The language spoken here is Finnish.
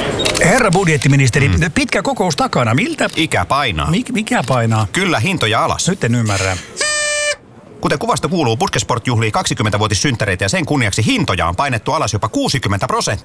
Herra budjettiministeri, pitkä kokous takana. Miltä? Ikä painaa. Mikä painaa? Kyllä, hintoja alas. Nyt en ymmärrä. Kuten kuvasta kuuluu, Puskesport juhlii 20-vuotissynttäreitä ja sen kunniaksi hintoja on painettu alas jopa 60%.